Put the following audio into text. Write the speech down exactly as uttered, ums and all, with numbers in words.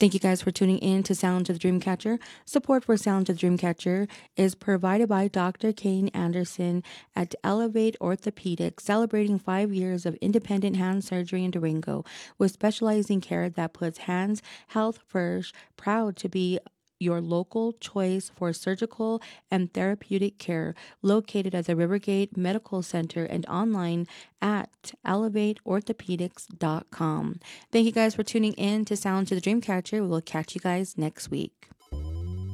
Thank you guys for tuning in to Sounds of the Dreamcatcher. Support for Sounds of the Dreamcatcher is provided by Doctor Kane Anderson at Elevate Orthopedics, celebrating five years of independent hand surgery in Durango with specializing care that puts hands health first. Proud to be your local choice for surgical and therapeutic care, located at the Rivergate Medical Center and online at elevate orthopedics dot com. Thank you guys for tuning in to Sound to the Dreamcatcher. We will catch you guys next week.